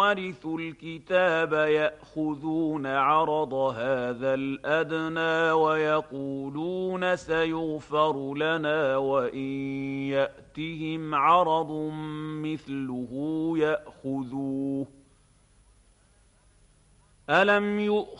ورثوا الكتاب يأخذون عرض هذا الأدنى ويقولون سيغفر لنا وإن يأتهم عرض مثله يأخذوه. ألم